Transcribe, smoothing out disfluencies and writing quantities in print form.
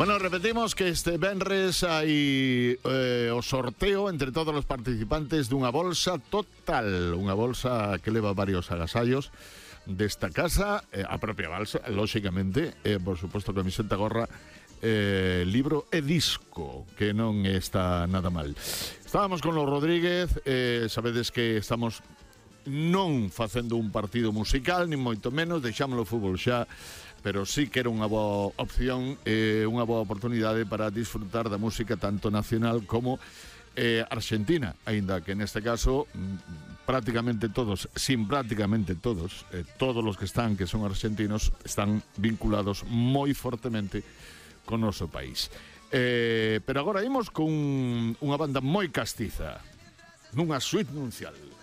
Bueno, repetimos que este venres hai o sorteo entre todos os participantes dunha bolsa total, unha bolsa que leva varios agasallos desta casa, a propia bolsa, lóxicamente, por suposto camiseta, gorra, libro e disco, que non está nada mal. Estábamos con los Rodríguez, sabedes que estamos non facendo un partido musical, nin moito menos, deixámoslo fútbol xa, pero sí que era unha boa opción, unha boa oportunidade para disfrutar da música tanto nacional como argentina, aínda que neste caso prácticamente todos, todos os que están, que son argentinos, están vinculados moi fortemente con o noso país. Pero agora imos con unha banda moi castiza, nunha suite nupcial.